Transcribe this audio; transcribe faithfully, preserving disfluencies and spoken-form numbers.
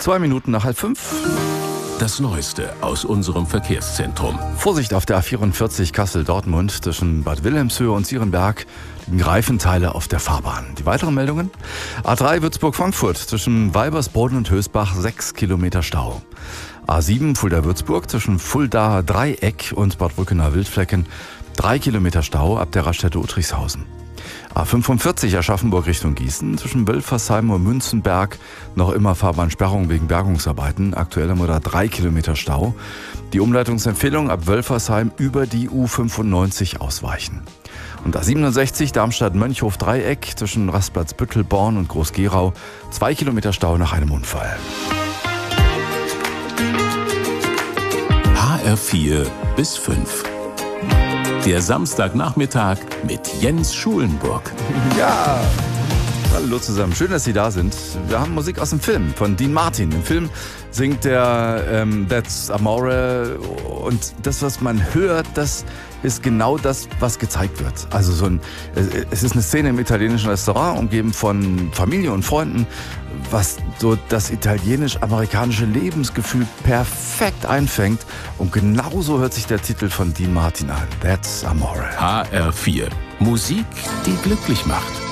Zwei Minuten nach halb fünf. Das Neueste aus unserem Verkehrszentrum. Vorsicht auf der A vierundvierzig Kassel-Dortmund zwischen Bad Wilhelmshöhe und Sierenberg. Liegen Reifenteile auf der Fahrbahn. Die weiteren Meldungen? A drei Würzburg-Frankfurt zwischen Weibersboden und Hösbach sechs Kilometer Stau. A sieben Fulda-Würzburg zwischen Fuldaer Dreieck und Bad Brückener-Wildflecken drei Kilometer Stau ab der Raststätte Uttrichshausen. A fünfundvierzig Aschaffenburg Richtung Gießen zwischen Wölfersheim und Münzenberg noch immer Fahrbahnsperrung wegen Bergungsarbeiten. Aktuell haben wir da drei Kilometer Stau. Die Umleitungsempfehlung ab Wölfersheim über die U fünfundneunzig ausweichen. Und A siebenundsechzig Darmstadt-Mönchhof Dreieck zwischen Rastplatz-Büttel, Born und Groß-Gerau zwei Kilometer Stau nach einem Unfall. H R vier bis fünf. Der Samstagnachmittag mit Jens Schulenburg. Ja, hallo zusammen. Schön, dass Sie da sind. Wir haben Musik aus dem Film von Dean Martin. Im Film singt der ähm, That's Amore und das, was man hört, das ist genau das, was gezeigt wird. Also so ein, es ist eine Szene im italienischen Restaurant, umgeben von Familie und Freunden, was so das italienisch-amerikanische Lebensgefühl perfekt einfängt. Und genauso hört sich der Titel von Dean Martin an. That's Amore. H R vier. Musik, die glücklich macht.